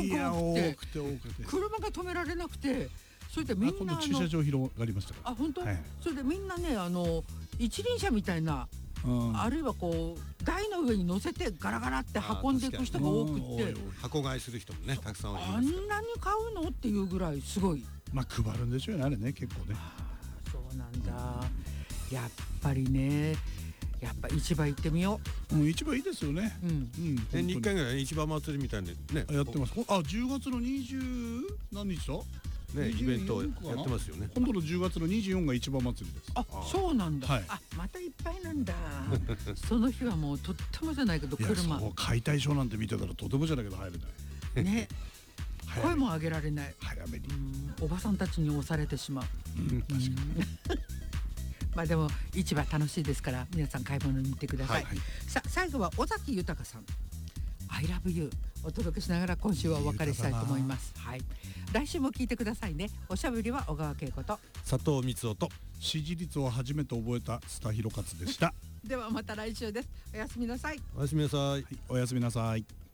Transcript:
いや多多くて車が止められなくて、それでみんな今度駐車場広がりましたから。 あ本当、 はい、 それでみんなね一輪車みたいな、あるいはこう台の上に乗せてガラガラって運んでいく人が多くって箱買いする人もねたくさんいあますから。 んなに買うのっていうぐらいすごい。 まあ配るんでしょうねあれね結構ね。 そうなんだ、やっぱりね、やっぱ市場行ってみよ市場いいですよね。 う。うん、 年に1回ぐらい市場祭りみたいでねやってます。10月の20何日だね、イベントをやってますよね。 今度の10月の24が市場祭りです。 あ、そうなんだ、 はい、 またいっぱいなんだその日はもうとってもじゃないけど車解体ショーなんて見てたらとてもじゃないけど入れないね声も上げられない、 早めにおばさんたちに押されてしまう、 確かにまあでも市場楽しいですから皆さん買い物に行ってください、 はい、 さあ最後は尾崎豊さん I love you お届けしながら今週はお別れしたいと思います。はい、来週も聞いてくださいね。おしゃべりは小川恵子と佐藤光雄と支持率を初めて覚えた須田博勝でした。 ではまた来週です。おやすみなさい。 おやすみなさい。 おやすみなさい。